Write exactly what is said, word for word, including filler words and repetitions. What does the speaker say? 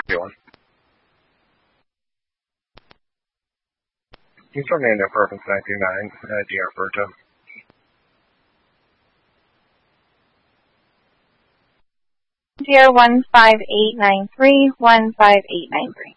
doing? He's from Nando Purpose nine two nine, uh, D R Berto. Zero one five eight nine three one five eight nine three.